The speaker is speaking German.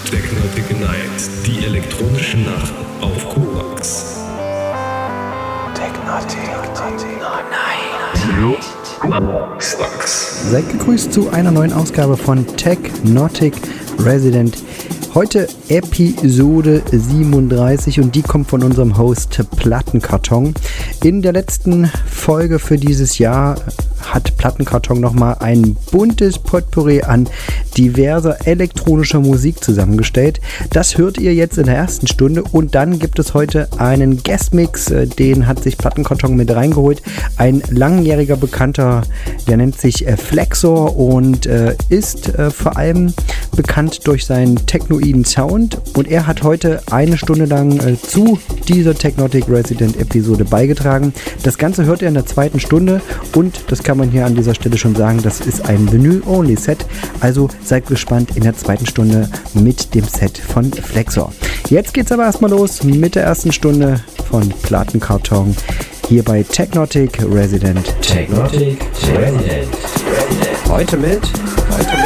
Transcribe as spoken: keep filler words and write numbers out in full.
Technotic Night, die elektronische Nacht auf Korax. Technotic Night. Seid gegrüßt zu einer neuen Ausgabe von Technotic Resident. Heute Episode siebenunddreißig und die kommt von unserem Host Plattenkarton. In der letzten Folge für dieses Jahr hat Plattenkarton nochmal ein buntes Potpourri an diverser elektronischer Musik zusammengestellt. Das hört ihr jetzt in der ersten Stunde und dann gibt es heute einen Guestmix, den hat sich Plattenkarton mit reingeholt. Ein langjähriger Bekannter, der nennt sich Flexor und äh, ist äh, vor allem bekannt durch seinen technoiden Sound und er hat heute eine Stunde lang äh, zu dieser Technotic Resident Episode beigetragen. Das Ganze hört ihr in der zweiten Stunde und das kann man hier an dieser Stelle schon sagen, das ist ein Vinyl-Only-Set, also seid gespannt in der zweiten Stunde mit dem Set von Flexor. Jetzt geht's aber erstmal los mit der ersten Stunde von Plattenkarton hier bei Technotic Resident. Technotic Resident. Heute mit, heute mit